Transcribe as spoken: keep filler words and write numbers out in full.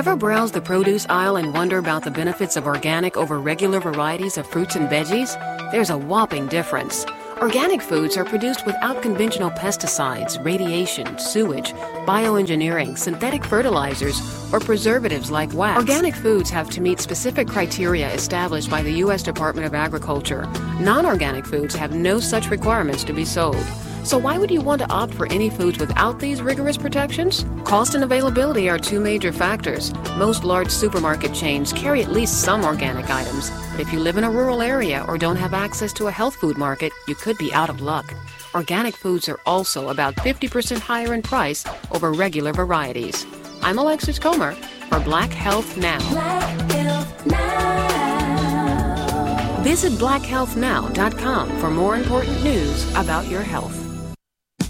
Ever browse the produce aisle and wonder about the benefits of organic over regular varieties of fruits and veggies? There's a whopping difference. Organic foods are produced without conventional pesticides, radiation, sewage, bioengineering, synthetic fertilizers, or preservatives like wax. Organic foods have to meet specific criteria established by the U S Department of Agriculture. Non-organic foods have no such requirements to be sold. So why would you want to opt for any foods without these rigorous protections? Cost and availability are two major factors. Most large supermarket chains carry at least some organic items. But if you live in a rural area or don't have access to a health food market, you could be out of luck. Organic foods are also about fifty percent higher in price over regular varieties. I'm Alexis Comer for Black Health Now. Black Health Now. Visit black health now dot com for more important news about your health.